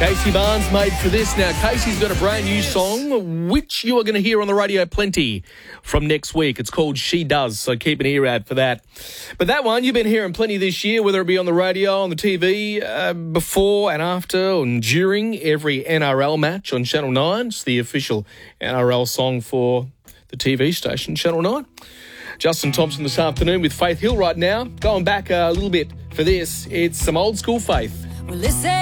Casey Barnes made for this. Now, Casey's got a brand new song, which you are going to hear on the radio plenty from next week. It's called She Does, so keep an ear out for that. But that one, you've been hearing plenty this year, whether it be on the radio, on the TV, before and after and during every NRL match on Channel 9. It's the official NRL song for the TV station, Channel 9. Justin Thompson this afternoon with Faith Hill right now. Going back a little bit for this, it's some old school Faith. Well, listen.